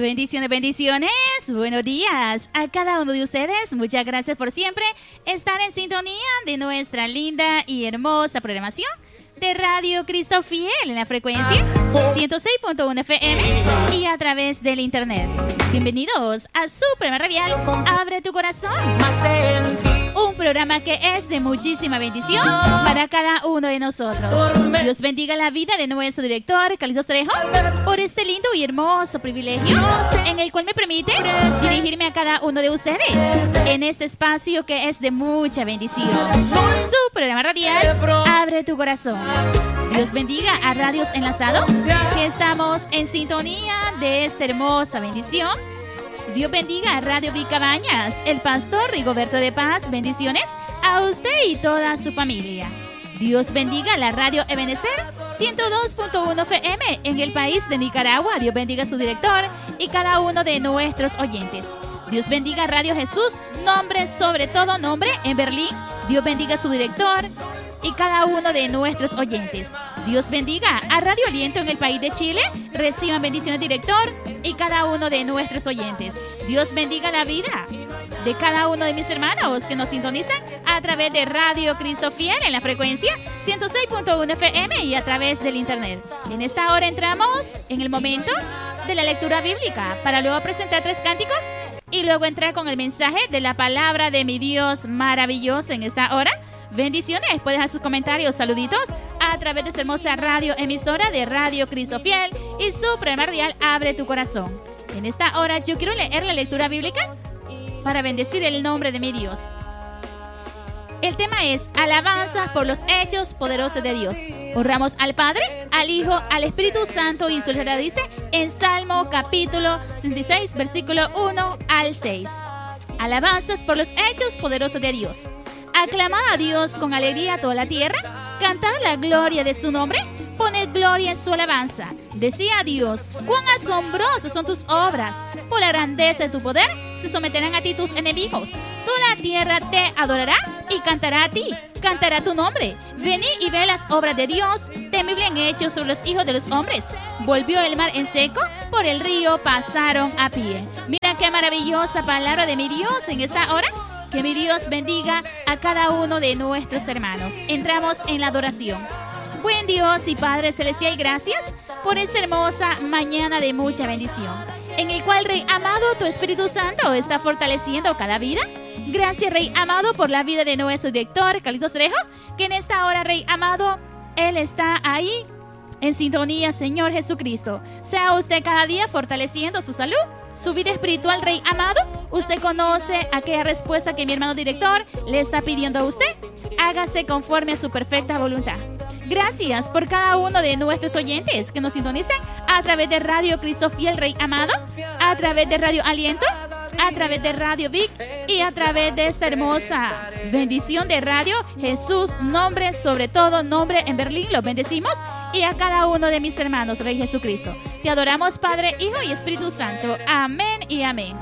bendiciones, bendiciones. Buenos días a cada uno de ustedes. Muchas gracias por siempre estar en sintonía de nuestra linda y hermosa programación de Radio Cristo Fiel en la frecuencia 106.1 FM y a través del internet. Bienvenidos a su programa radial Abre tu Corazón. Un programa que es de muchísima bendición para cada uno de nosotros. Dios bendiga la vida de nuestro director, Carlitos Trejo, por este lindo y hermoso privilegio en el cual me permite dirigirme a cada uno de ustedes en este espacio que es de mucha bendición. Su programa radial Abre tu Corazón. Dios bendiga a Radios Enlazados, que estamos en sintonía de esta hermosa bendición. Dios bendiga a Radio Vicabañas, el pastor Rigoberto de Paz. Bendiciones a usted y toda su familia. Dios bendiga a la Radio Ebenecer 102.1 FM en el país de Nicaragua. Dios bendiga a su director y cada uno de nuestros oyentes. Dios bendiga a Radio Jesús, nombre sobre todo nombre, en Berlín. Dios bendiga a su director y cada uno de nuestros oyentes. Dios bendiga a Radio Aliento en el país de Chile. Reciban bendiciones, director y cada uno de nuestros oyentes. Dios bendiga la vida de cada uno de mis hermanos que nos sintonizan a través de Radio Cristo Fiel en la frecuencia 106.1 FM y a través del internet. En esta hora entramos en el momento de la lectura bíblica para luego presentar 3 cánticos y luego entrar con el mensaje de la palabra de mi Dios maravilloso en esta hora. Bendiciones, pueden dejar sus comentarios, saluditos a través de esta hermosa radio emisora de Radio Cristo Fiel y su programa radial Abre tu Corazón. En esta hora yo quiero leer la lectura bíblica para bendecir el nombre de mi Dios. El tema es alabanzas por los hechos poderosos de Dios. Honramos al Padre, al Hijo, al Espíritu Santo, y su letra dice en Salmo capítulo 66, versículo 1 al 6. Alabanzas por los hechos poderosos de Dios. Aclamad a Dios con alegría a toda la tierra, cantad la gloria de su nombre, poned gloria en su alabanza. Decía a Dios, cuán asombrosas son tus obras, por la grandeza de tu poder se someterán a ti tus enemigos. Toda la tierra te adorará y cantará a ti, cantará tu nombre. Venid y ve las obras de Dios, temible en hechos sobre los hijos de los hombres. Volvió el mar en seco, por el río pasaron a pie. Mira qué maravillosa palabra de mi Dios en esta hora. Que mi Dios bendiga a cada uno de nuestros hermanos. Entramos en la adoración. Buen Dios y Padre Celestial, gracias por esta hermosa mañana de mucha bendición, en el cual, Rey amado, tu Espíritu Santo está fortaleciendo cada vida. Gracias, Rey amado, por la vida de nuestro director, Carlitos Trejo, que en esta hora, Rey amado, Él está ahí en sintonía, Señor Jesucristo. Sea usted cada día fortaleciendo su salud, su vida espiritual, Rey amado. Usted conoce aquella respuesta que mi hermano director le está pidiendo a usted. Hágase conforme a su perfecta voluntad. Gracias por cada uno de nuestros oyentes que nos sintonizan a través de Radio Cristo Fiel, Rey amado, a través de Radio Aliento, a través de Radio Vic y a través de esta hermosa bendición de Radio Jesús, nombre sobre todo nombre, en Berlín. Los bendecimos y a cada uno de mis hermanos, Rey Jesucristo. Te adoramos, Padre, Hijo y Espíritu Santo. Amén y amén.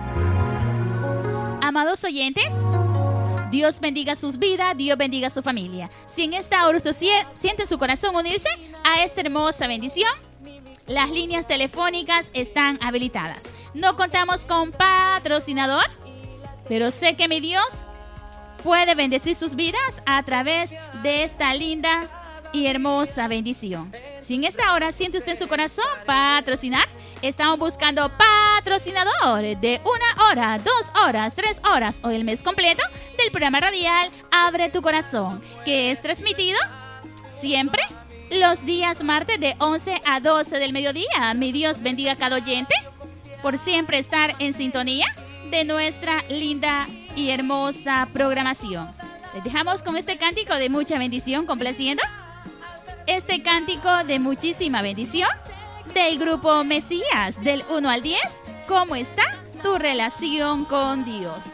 Amados oyentes, Dios bendiga sus vidas, Dios bendiga su familia. Si en esta hora usted siente su corazón unirse a esta hermosa bendición, las líneas telefónicas están habilitadas. No contamos con patrocinador, pero sé que mi Dios puede bendecir sus vidas a través de esta linda y hermosa bendición. Si en esta hora siente usted en su corazón patrocinar, estamos buscando patrocinador de 1 hora, 2 horas, 3 horas o el mes completo del programa radial Abre tu Corazón, que es transmitido siempre los días martes de 11 a 12 del mediodía. Mi Dios bendiga a cada oyente por siempre estar en sintonía de nuestra linda y hermosa programación. Les dejamos con este cántico de mucha bendición, complaciendo este cántico de muchísima bendición del grupo Mesías, del 1 al 10. ¿Cómo está tu relación con Dios?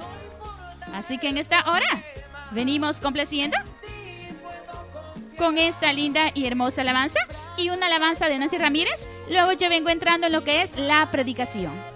Así que en esta hora venimos complaciendo con esta linda y hermosa alabanza y una alabanza de Nancy Ramírez. Luego yo vengo entrando en lo que es la predicación.